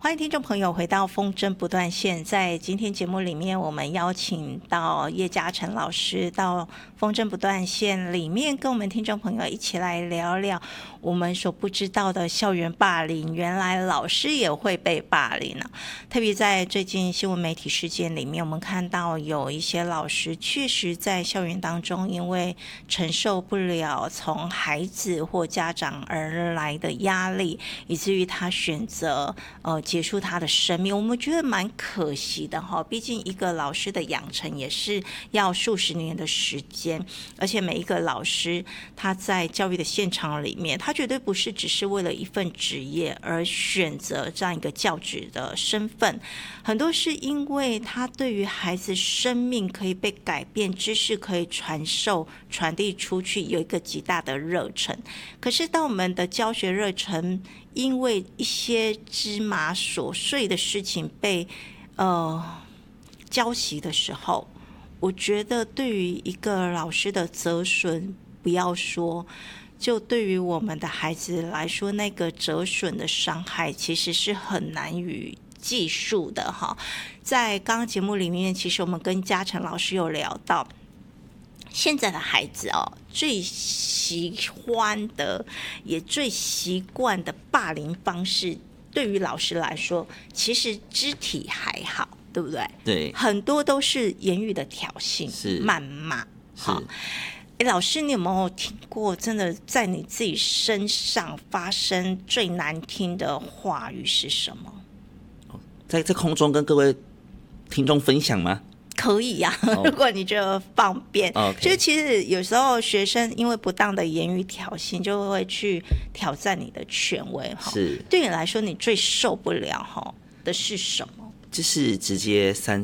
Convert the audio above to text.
欢迎听众朋友回到风筝不断线。在今天节目里面，我们邀请到叶嘉诚老师到风筝不断线里面，跟我们听众朋友一起来聊聊我们所不知道的校园霸凌。原来老师也会被霸凌啊！特别在最近新闻媒体事件里面，我们看到有一些老师确实在校园当中，因为承受不了从孩子或家长而来的压力，以至于他选择结束他的生命。我们觉得蛮可惜的哈，毕竟一个老师的养成也是要数十年的时间，而且每一个老师他在教育的现场里面，他绝对不是只是为了一份职业而选择这样一个教职的身份，很多是因为他对于孩子生命可以被改变，知识可以传授传递出去，有一个极大的热忱。可是当我们的教学热忱因为一些芝麻琐碎的事情被浇熄的时候，我觉得对于一个老师的折损，不要说，就对于我们的孩子来说，那个折损的伤害其实是很难以计数的哈。在刚刚节目里面，其实我们跟嘉诚老师有聊到，现在的孩子最喜欢的也最习惯的霸凌方式，对于老师来说，其实肢体还好，对不对？ 对， 很多都是言语的挑衅、谩骂。好，老师，你有没有听过真的在你自己身上发生最难听的话语是什么？ 在空中跟各位听众分享吗？ 可以呀、如果你觉得方便。就其实有时候学生因为不当的言语挑衅，就会去挑战你的权威。是，对你来说，你最受不了的是什么？ 就是直接3